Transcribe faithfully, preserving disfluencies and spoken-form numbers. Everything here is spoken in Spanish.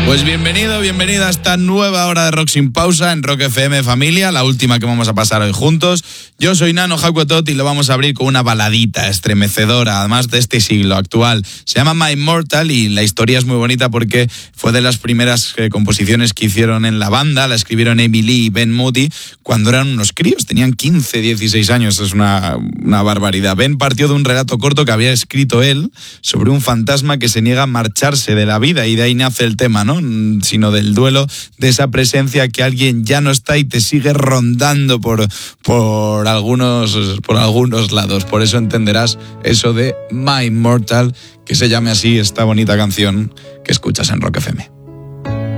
Pues bienvenido, bienvenida a esta nueva hora de Rock Sin Pausa en Rock F M, familia, la última que vamos a pasar hoy juntos. Yo soy Nano Jacotot y lo vamos a abrir con una baladita estremecedora, además de este siglo actual. Se llama My Immortal y la historia es muy bonita porque fue de las primeras eh, composiciones que hicieron en la banda. La escribieron Amy Lee y Ben Moody cuando eran unos críos, tenían quince, dieciséis años, es una, una barbaridad. Ben partió de un relato corto que había escrito él sobre un fantasma que se niega a marcharse de la vida y de ahí nace el tema, ¿no? Sino del duelo de esa presencia que alguien ya no está y te sigue rondando por, por, algunos, por algunos lados. Por eso entenderás eso de My Immortal, que se llame así esta bonita canción que escuchas en Rock F M.